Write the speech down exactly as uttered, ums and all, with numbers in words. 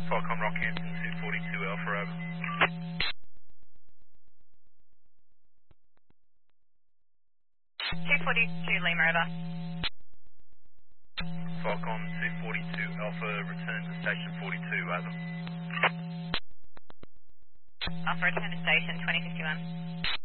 Falcon Rockhampton two forty-two Alpha over. two forty-two Lima over. Falcon two forty-two Alpha, return to station forty-two, over. Alpha return to station twenty fifty-one.